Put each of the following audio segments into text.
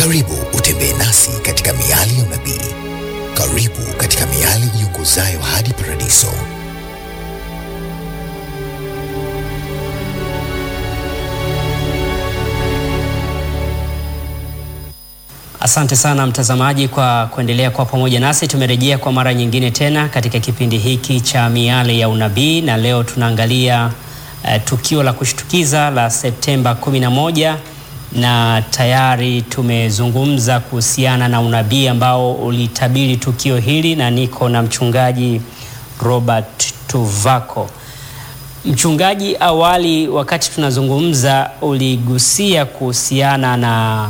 Karibu utembee nasi katika miali ya unabii. Karibu katika miali iongozayo hadi paradiso. Asante sana mtazamaji kwa kuendelea kwa pamoja nasi. Tumerejea kwa mara nyingine tena katika kipindi hiki cha miale ya unabii, na leo tunaangalia tukio la kushtukiza la Septemba 11, na tayari tumezungumza kuhusiana na unabii ambao ulitabiri tukio hili, na niko na mchungaji Robert Tuvako. Mchungaji, awali wakati tunazungumza uligusia kuhusiana na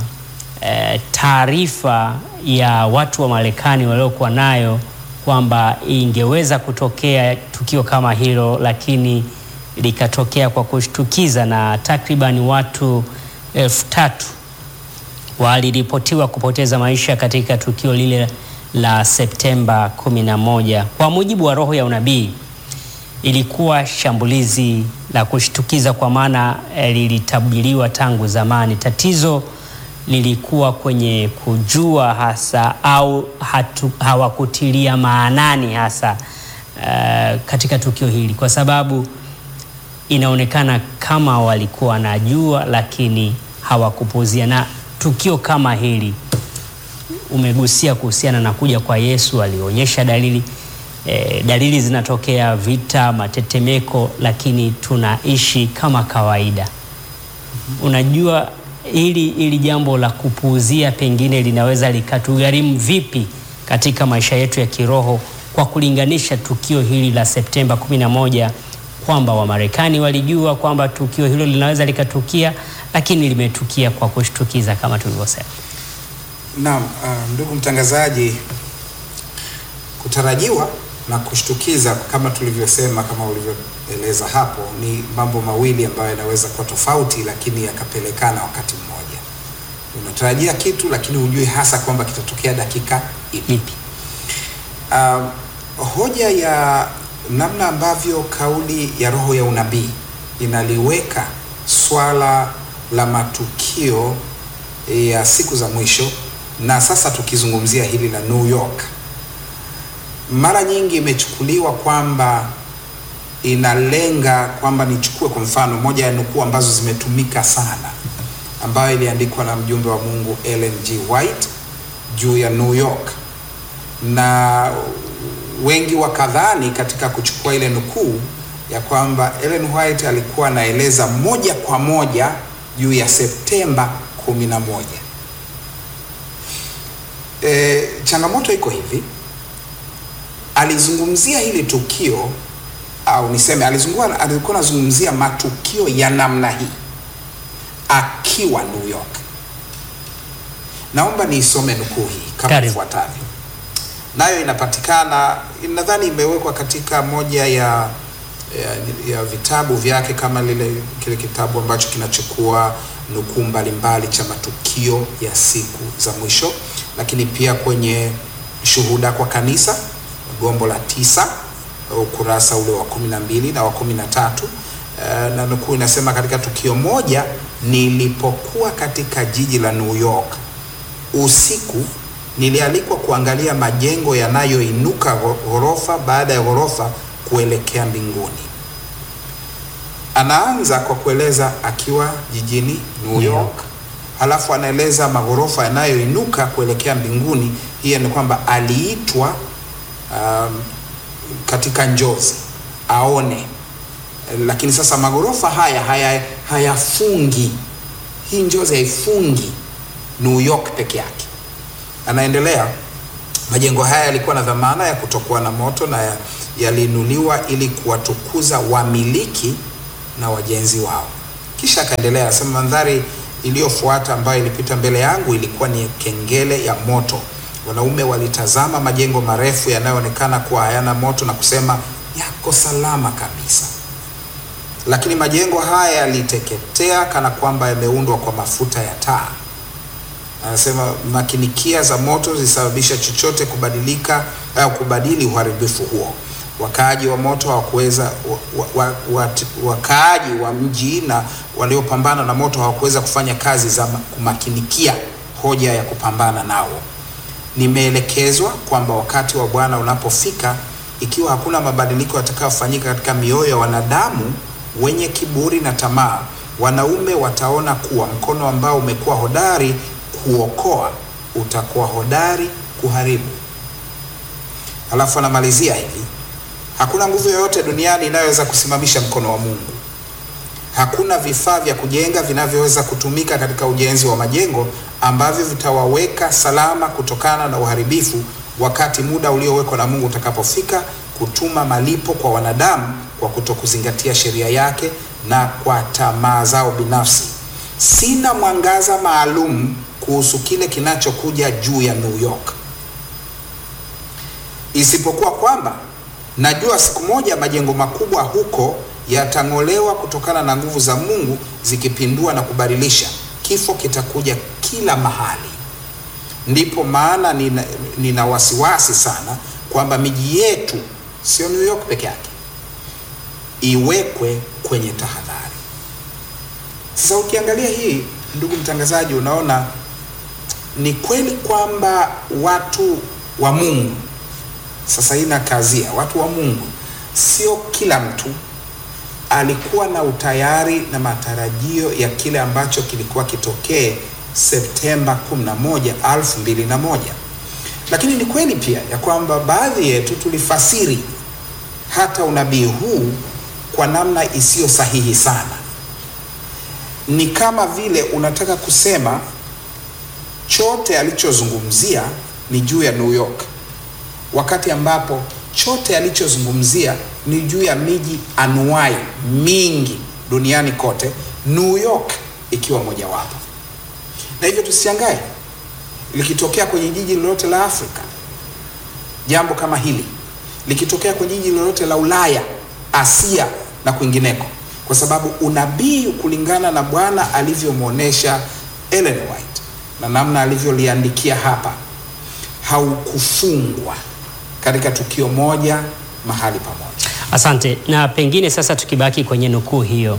taarifa ya watu wa Marekani waliokuwa nayo kwamba ingeweza kutokea tukio kama hilo, lakini likatokea kwa kushtukiza, na takriban watu 3,000 waliripotiwa kupoteza maisha katika tukio lile la Septemba 11. Kwa mujibu wa roho ya unabii, ilikuwa shambulizi la kushtukiza kwa maana lilitabiriwa tangu zamani. Tatizo lilikuwa kwenye kujua hasa au hawakutilia maanani hasa katika tukio hili, kwa sababu inaonekana kama walikuwa wanajua lakini hawakupuzia. Na tukio kama hili umegusia kuhusiana na kuja kwa Yesu, alionyesha dalili zinatokea, vita, matetemeko, lakini tunaishi kama kawaida. Unajua hili jambo la kupuuzia pengine linaweza likatugharimu vipi katika maisha yetu ya kiroho, kwa kulinganisha tukio hili la Septemba 11 kwamba Wamarekani walijua kwamba tukio hilo linaweza likatukia, lakini limetukia kwa kushtukiza kama tulivyosema. Naam, ndugu mtangazaji, kutarajiwa na kushtukiza kama tulivyosema, kama ulivyoeleza hapo, ni mambo mawili ambayo yanaweza kuwa tofauti lakini yakapelekana wakati mmoja. Unatarajia kitu lakini hujui hasa kwamba kitatokea dakika ipi. Hoja ya namna ambavyo kauli ya roho ya unabii inaliweka swala la matukio ya siku za mwisho, na sasa tukizungumzia hili la New York, mara nyingi imechukuliwa kwamba inalenga kwamba, nichukue kwa mfano moja ya nukuu ambazo zimetumika sana, ambayo iliandikwa na mjumbe wa Mungu Ellen G. White juu ya New York, na wengi wakadhani katika kuchukua ile nukuu ya kwamba Ellen White alikuwa anaeleza moja kwa moja juu ya Septemba 11. Changamoto iko hivi, alizungumzia hili tukio, au niseme alikuwa anazungumzia matukio ya namna hii akiwa New York. Naomba niisome nukuu hii kama ifuatavyo. Nayo inapatikana, nadhani imewekwa katika moja ya vitabu vyake, kama kile kitabu ambacho kinachukua nukuu mbalimbali cha matukio ya siku za mwisho, lakini pia kwenye Shuhuda kwa Kanisa, gombo la 9, ukurasa ule wa 12 na wa 13. Na nukuu inasema, katika tukio moja nilipokuwa katika jiji la New York usiku, nilialikwa kuangalia majengo yanayoinuka ghorofa baada ya ghorofa kuelekea mbinguni. Anaanza kwa kueleza akiwa jijini New York, halafu anaeleza maghorofa yanayoinuka kuelekea mbinguni. Hiyo ni kwamba aliitwa katika njozi aone, lakini sasa maghorofa haya hayafungi. Hii njozi haifungi New York peke yake. Anaendelea, majengo haya yalikuwa na dhamana ya kutokuwa na moto na yaliinuliwa ili kuwatukuza wamiliki na wajenzi wao. Kisha akaendelea, anasema, mandhari iliyofuata ambayo ilipita mbele yangu ilikuwa ni kengele ya moto. Wanaume walitazama majengo marefu yanayoonekana kuwa hayana moto na kusema yako salama kabisa, lakini majengo haya yaliteketea kana kwamba yameundwa kwa mafuta ya taa. Anasema makinikia za moto zilisababisha chochote kubadilika au kubadili uharibifu huo. Wakaaji wa moto hawakuweza, wakaaji wa mji na waliopambana na moto hawakuweza kufanya kazi za kumakinikia hoja ya kupambana nao. Nimeelekezwa kwamba wakati wa Bwana unapofika, ikiwa hakuna mabadiliko yatakayofanyika katika mioyo ya wanadamu wenye kiburi na tamaa, wanaume wataona kuwa mkono ambao umekuwa hodari kuokoa utakuwa hodari kuharibu. Alafu anamalizia hivi: hakuna nguvu yoyote duniani inayoweza kusimamisha mkono wa Mungu. Hakuna vifaa vya kujenga vinavyoweza kutumika katika ujenzi wa majengo ambavyo vitawaweka salama kutokana na uharibifu wakati muda uliowekwa na Mungu utakapofika kutuma malipo kwa wanadamu kwa kutokuzingatia sheria yake na kwa tamaa zao binafsi. Sina mwangaza maalum kuhusu kile kinachokuja juu ya New York, isipokuwa kwamba najua siku moja majengo makubwa huko yatang'olewa kutokana na nguvu za Mungu zikipindua na kubadilisha. Kifo kitakuja kila mahali. Ndipo maana nina wasiwasi sana kwamba miji yetu, sio New York peke yake, iwekwe kwenye tahadhari. Sasa ukiangalia hii, ndugu mtangazaji, unaona ni kweli kwamba watu wa Mungu, sasa hii nakazia, watu wa Mungu, sio kila mtu alikuwa na utayari na matarajio ya kile ambacho kilikuwa kitokee Septemba 11, 2001. Lakini ni kweli pia ya kwamba baadhi yetu tulifasiri hata unabii huu kwa namna isiyo sahihi sana. Ni kama vile unataka kusema chote alichozungumzia ni juu ya New York, wakati ambapo chote alichozungumzia ni juu ya miji anuwai mingi duniani kote, New York ikiwa mojawapo. Na hivyo tusishangae likitokea kwenye jiji lolote la Afrika jambo kama hili, likitokea kwenye jiji lolote la Ulaya, Asia na kwingineko, kwa sababu unabii kulingana na Bwana alivyomwonesha Ellen White na namna alivyoliandikia hapa haukufungwa katika tukio moja mahali pamoja. Asante. Na pengine sasa tukibaki kwenye nukuu hiyo,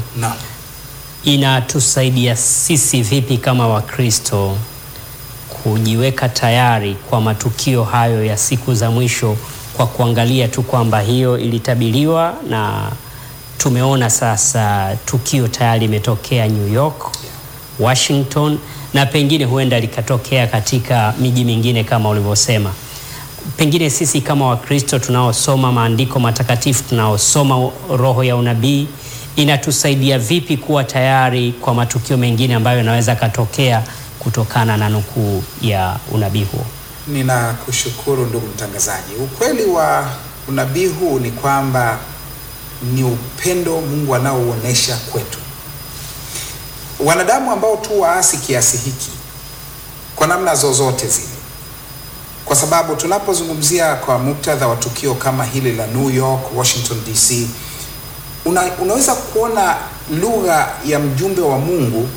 inatusaidia sisi vipi kama Wakristo kujiweka tayari kwa matukio hayo ya siku za mwisho, kwa kuangalia tu kwamba hiyo ilitabiriwa na tumeona sasa tukio tayari limetokea New York, Washington, na pengine huenda likatokea katika miji mingine kama ulivyosema. Pengine sisi kama Wakristo tunaosoma maandiko matakatifu, tunaosoma roho ya unabii, inatusaidia vipi kuwa tayari kwa matukio mengine ambayo yanaweza katokea kutokana na nukuu ya unabii huo? Ninakushukuru ndugu mtangazaji. Ukweli wa unabii huu ni kwamba ni upendo Mungu anaouonesha kwetu wanadamu ambao tu waasi kiasi hiki kwa namna zozote zile. Kwa sababu tunapozungumzia kwa muktadha wa tukio kama hili la New York, Washington DC, unaweza kuona lugha ya mjumbe wa Mungu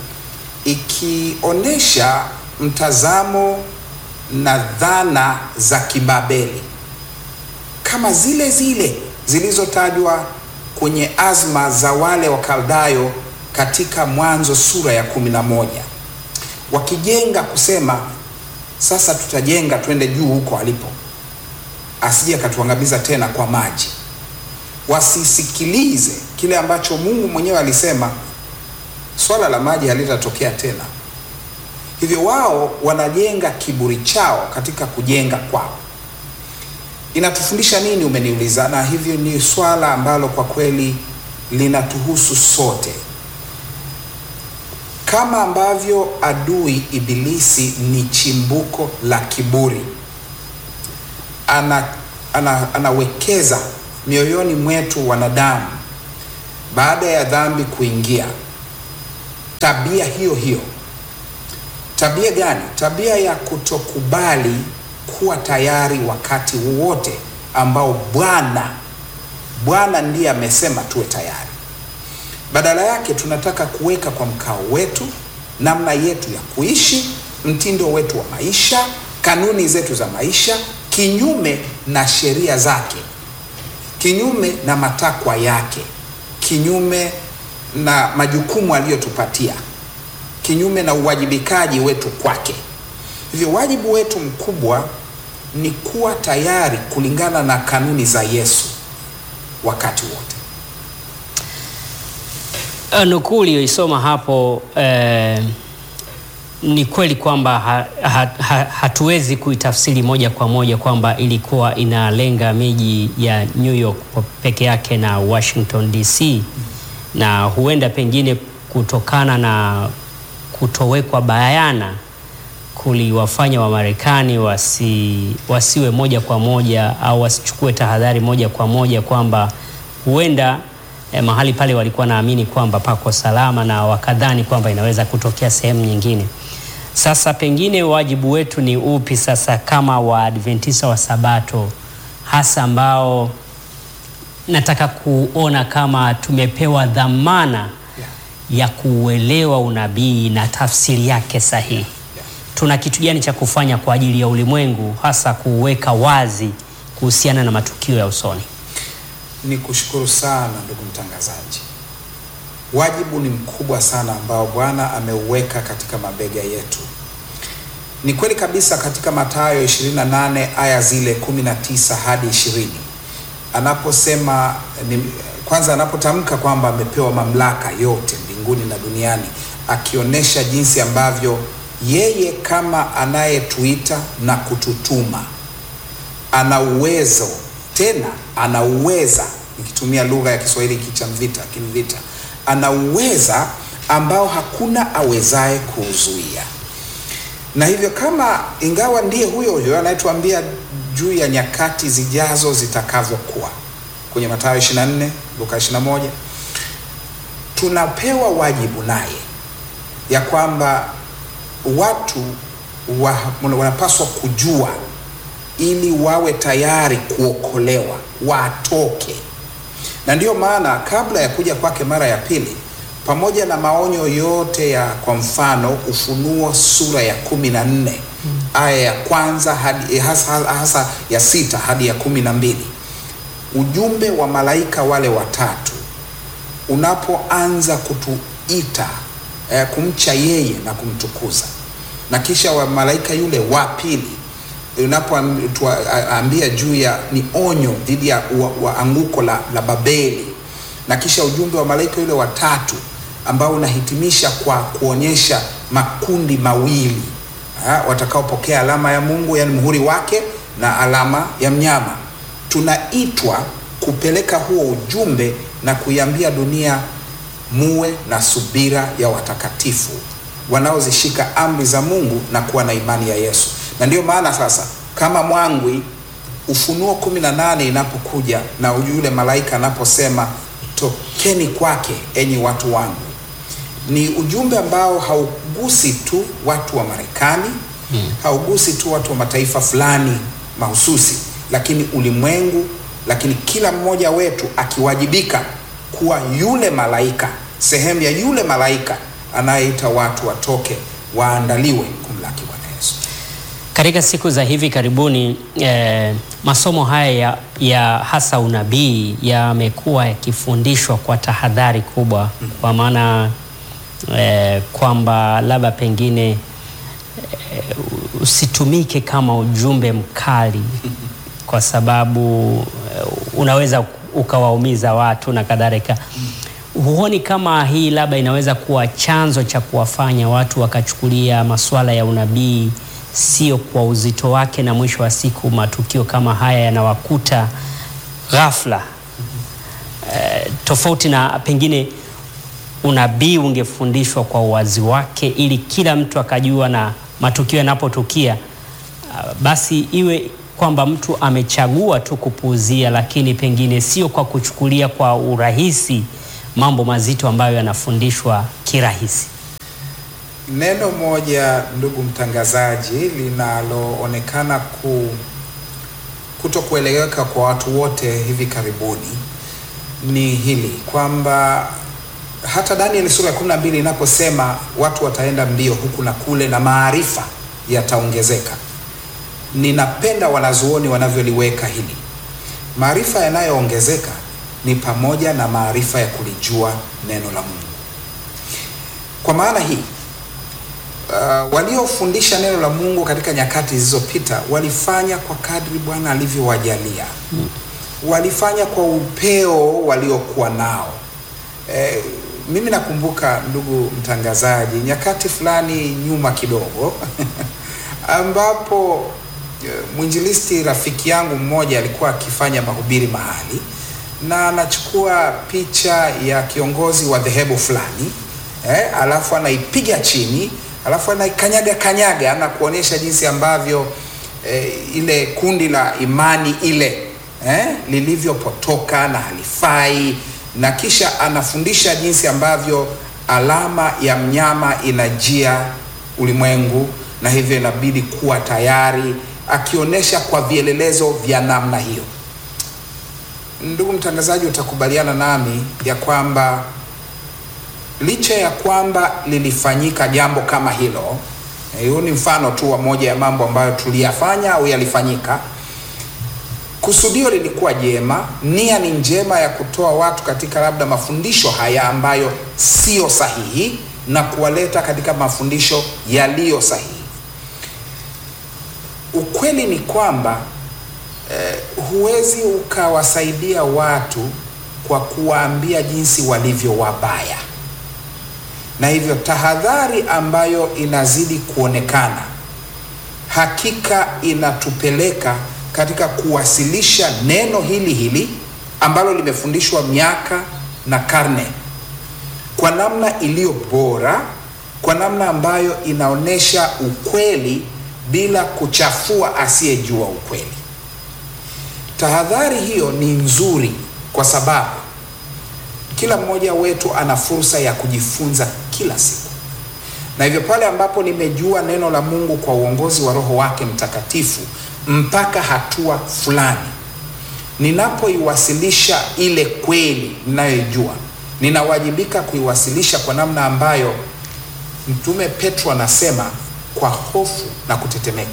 ikionesha mtazamo na dhana za kibabeli kama zile zile zilizotajwa kwenye azma za wale Wakaldayo katika Mwanzo sura ya 11, wakijenga kusema sasa tutajenga twende juu huko alipo, asije akatuangamiza tena kwa maji. Wasisikilize kile ambacho Mungu mwenyewe alisema, swala la maji halitatokea tena. Hivyo wao wanajenga kiburi chao katika kujenga kwao. Inatufundisha nini, umeniuliza? Na hivyo ni swala ambalo kwa kweli linatuhusu sote. Kama ambavyo adui Ibilisi ni chimbuko la kiburi, anawekeza mioyoni mwetu wanadamu baada ya dhambi kuingia tabia hiyo hiyo. Tabia gani? Tabia ya kutokubali kuwa tayari wakati wowote ambao Bwana ndiye amesema tuwe tayari. Badala yake tunataka kuweka kwa mkao wetu, namna yetu ya kuishi, mtindo wetu wa maisha, kanuni zetu za maisha, kinyume na sheria zake, kinyume na matakwa yake, kinyume na majukumu aliyotupatia, kinyume na uwajibikaji wetu kwake. Hivyo wajibu wetu mkubwa ni kuwa tayari kulingana na kanuni za Yesu wakati wote. Nukuu uliyoisoma hapo ni kweli kwamba hatuwezi kuitafsiri moja kwa moja kwamba ilikuwa inalenga miji ya New York peke yake na Washington DC, na huenda pengine kutokana na kutowekwa bayana kuliwafanya Wamarekani wasiwe moja kwa moja au wasichukue tahadhari moja kwa moja kwamba huenda mahali pale walikuwa naamini kwamba pako salama na wakadhani kwamba inaweza kutokea sehemu nyingine. Sasa pengine wajibu wetu ni upi sasa kama Waadventista wa Sabato, hasa ambao nataka kuona kama tumepewa dhamana ya kuuelewa unabii na tafsiri yake sahihi. Tuna kitu gani cha kufanya kwa ajili ya ulimwengu, hasa kuweka wazi kuhusiana na matukio ya usoni? Ni kushukuru sana ndugu mtangazaji. Wajibu ni mkubwa sana ambao Bwana ameuweka katika mabega yetu. Ni kweli kabisa katika Mathayo 28 aya zile 19 hadi 20. Anaposema kwanza anapotamka kwamba amepewa mamlaka yote mbinguni na duniani, akionyesha jinsi ambavyo yeye kama anayetuita na kututuma ana uwezo, tena ana uweza, nikitumia lugha ya Kiswahili kichamvita kimvita, ana uweza ambao hakuna awezaye kuuzuia. Na hivyo kama ingawa ndiye huyo anayetuambia juu ya nyakati zijazo zitakavyokuwa kwenye Mathayo 24, Luka 21, tunapewa wajibu naye ya kwamba watu wanapaswa kujua ili wawe tayari kuokolewa, watoke. Na ndiyo maana kabla ya kuja kwake mara ya pili, pamoja na maonyo yote ya, kwa mfano Ufunuo sura ya 14 aya ya kwanza hadi hasa ya 6 hadi ya 12, ujumbe wa malaika wale watatu unapoanza kutuita kumcha yeye na kumtukuza, na kisha wa malaika yule wa pili unapoambia juu ya ni onyo dhidi ya anguko la Babeli, na kisha ujumbe wa malaika yule watatu ambao unahitimisha kwa kuonyesha makundi mawili watakaopokea alama ya Mungu, yani muhuri wake na alama ya mnyama. Tunaitwa kupeleka huo ujumbe na kuiambia dunia, muwe na subira ya watakatifu wanaozishika amri za Mungu na kuwa na imani ya Yesu. Na ndio maana sasa kama mwangwi Ufunuo 18 inapokuja na yule malaika anaposema tokeni kwake enyi watu wangu, ni ujumbe ambao haugusi tu watu wa Marekani, haugusi tu watu wa mataifa fulani mahususi, lakini ulimwengu, lakini kila mmoja wetu akiwajibika kuwa yule malaika, sehemu ya yule malaika anayeita watu watoke waandaliwe kumlaki Bwana Yesu. Katika siku za hivi karibuni masomo haya ya hasa unabii yamekuwa yakifundishwa kwa tahadhari kubwa, kwa maana kwamba labda pengine usitumike kama ujumbe mkali kwa sababu unaweza ukawaumiza watu na kadhalika. Huoni kama hii labda inaweza kuwa chanzo cha kuwafanya watu wakachukulia masuala ya unabii sio kwa uzito wake, na mwisho wa siku matukio kama haya yanawakuta ghafla? Tofauti na pengine unabii ungefundishwa kwa uwazi wake ili kila mtu akajua, na matukio yanapotukia basi iwe kwamba mtu amechagua tu kupuuzia, lakini pengine sio kwa kuchukulia kwa urahisi mambo mazito ambayo yanafundishwa kirahisi. Neno moja ndugu mtangazaji linaloonekana kutokueleweka kwa watu wote hivi karibuni ni hili, kwamba hata Danieli sura ya 12 inaposema watu wataenda mbio huku na kule na maarifa yataongezeka, ninapenda wanazuoni wanavyoliweka hili. Maarifa yanayoongezeka ni pamoja na maarifa ya kulijua neno la Mungu. Kwa maana hii waliofundisha neno la Mungu katika nyakati zilizopita walifanya kwa kadri Bwana alivyowajalia. Walifanya kwa upeo waliokuwa nao. Mimi nakumbuka, ndugu mtangazaji, nyakati fulani nyuma kidogo ambapo mwinjilisti rafiki yangu mmoja alikuwa akifanya mahubiri mahali na anachukua picha ya kiongozi wa dhehebu fulani, alafu anaipiga chini, alafu anaikanyaga na kuonyesha jinsi ambavyo ile kundi la imani ile lilivyopotoka na halifai, na kisha anafundisha jinsi ambavyo alama ya mnyama inajia ulimwengu na hivyo inabidi kuwa tayari, akionyesha kwa vielelezo vya namna hiyo. Ndugu mtangazaji, utakubaliana nami ya kwamba licha ya kwamba lilifanyika jambo kama hilo, hiyo ni mfano tu wa moja ya mambo ambayo tuliyafanya au yalifanyika, kusudio lilikuwa jema, nia ni njema ya kutoa watu katika labda mafundisho haya ambayo sio sahihi na kuwaleta katika mafundisho yaliyo sahihi. Ukweli ni kwamba huwezi ukawasaidia watu kwa kuwaambia jinsi walivyo wabaya, na hivyo tahadhari ambayo inazidi kuonekana hakika inatupeleka katika kuwasilisha neno hili ambalo limefundishwa miaka na karne kwa namna iliyo bora, kwa namna ambayo inaonesha ukweli bila kuchafua asiyejua ukweli. Tahadhari hiyo ni nzuri kwa sababu kila mmoja wetu ana fursa ya kujifunza kila siku. Na hivyo pale ambapo nimejua neno la Mungu kwa uongozi wa Roho wake Mtakatifu mpaka hatua fulani, ninapoiwasilisha ile kweli ninayojua, ninawajibika kuiwasilisha kwa namna ambayo Mtume Petro anasema kwa hofu na kutetemeka.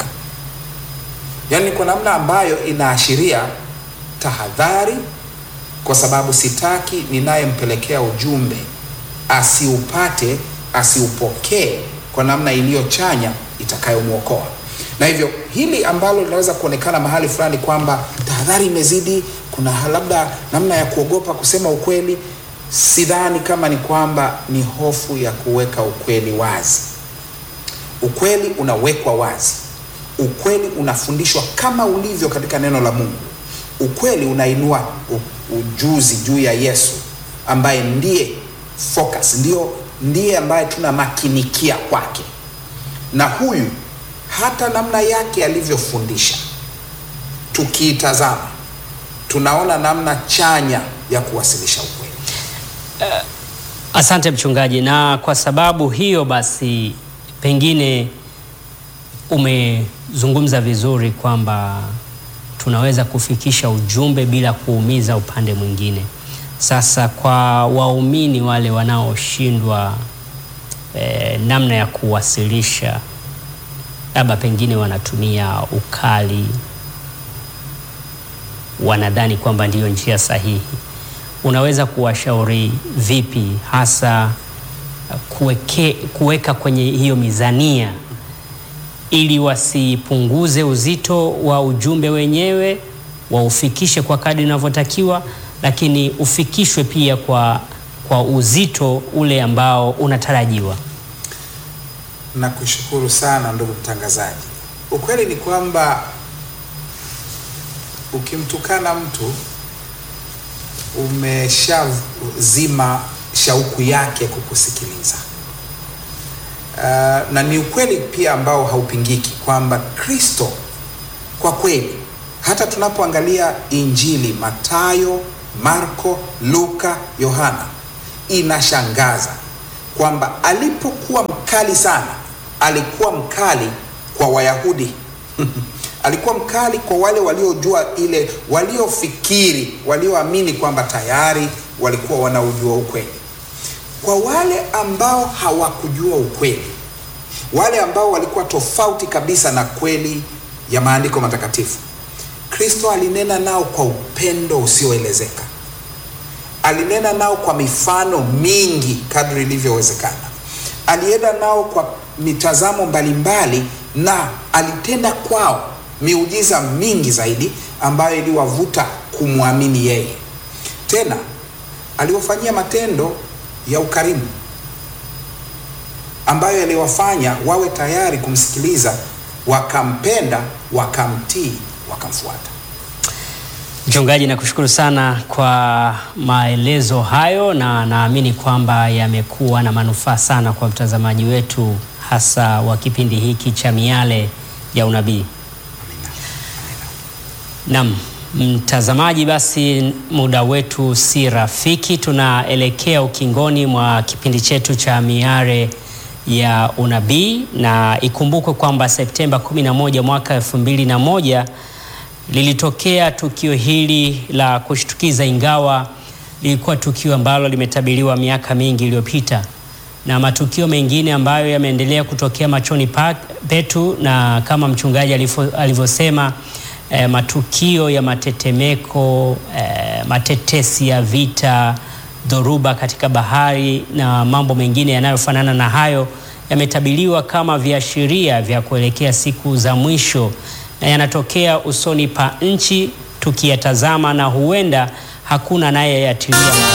Yaani kwa namna ambayo inaashiria tahadhari, kwa sababu sitaki ninayempelekea ujumbe asiupate, asiupokee kwa namna iliyochanya itakayomwokoa. Na hivyo hili ambalo linaweza kuonekana mahali fulani kwamba tahadhari imezidi, kuna labda namna ya kuogopa kusema ukweli, sidhani kama ni kwamba ni hofu ya kuweka ukweli wazi. Ukweli unawekwa wazi. Ukweli unafundishwa kama ulivyo katika neno la Mungu. Ukweli unainua ujuzi juu ya Yesu ambaye ndiye focus, ndiye ambaye tunamakinikia kwake. Na huyu hata namna yake alivyofundisha, tukiitazama tunaona namna chanya ya kuwasilisha ukweli. Asante mchungaji, na kwa sababu hiyo basi pengine umezungumza vizuri kwamba tunaweza kufikisha ujumbe bila kuumiza upande mwingine. Sasa kwa waumini wale wanaoshindwa namna ya kuwasilisha, labda pengine wanatumia ukali, wanadhani kwamba ndiyo njia sahihi, unaweza kuwashauri vipi hasa kuweka kwenye hiyo mizania ili wasipunguze uzito wa ujumbe wenyewe, waufikishe kwa kadri inavyotakiwa, lakini ufikishwe pia kwa uzito ule ambao unatarajiwa? Nakushukuru sana ndugu mtangazaji. Ukweli ni kwamba ukimtukana mtu umeshazima shauku yake kukusikiliza. Na ni ukweli pia ambao haupingiki kwamba Kristo kwa kweli, hata tunapoangalia Injili Mathayo, Marko, Luka, Yohana, inashangaza kwamba alipokuwa mkali sana, alikuwa mkali kwa Wayahudi alikuwa mkali kwa wale waliojua ile, waliofikiri, walioamini kwamba tayari walikuwa wanaujua ukweli. Kwa wale ambao hawakujua ukweli, wale ambao walikuwa tofauti kabisa na kweli ya maandiko matakatifu, Kristo alinena nao kwa upendo usioelezeka. Alinena nao kwa mifano mingi kadri ilivyowezekana. Alienda nao mitazamo mbalimbali, na alitenda kwao miujiza mingi zaidi ambayo iliwavuta kumwamini yeye. Tena aliwafanyia matendo ya ukarimu ambayo yaliwafanya wawe tayari kumsikiliza, wakampenda, wakamtii, wakamfuata. Mchungaji, nakushukuru sana kwa maelezo hayo, na naamini kwamba yamekuwa na manufaa sana kwa mtazamaji wetu, hasa wa kipindi hiki cha Miale ya Unabii. Naam, mtazamaji, basi muda wetu si rafiki. Tunaelekea ukingoni mwa kipindi chetu cha Miale ya Unabii, na ikumbukwe kwamba Septemba 11 mwaka 2001 lilitokea tukio hili la kushtukiza, ingawa lilikuwa tukio ambalo limetabiriwa miaka mingi iliyopita, na matukio mengine ambayo yameendelea kutokea machoni petu, na kama mchungaji alivyosema, matukio ya matetemeko, matetesi ya vita, dhoruba katika bahari na mambo mengine yanayofanana na hayo yametabiriwa kama viashiria vya kuelekea siku za mwisho, na yanatokea usoni pa nchi tukiyatazama, na huenda hakuna naye yatilia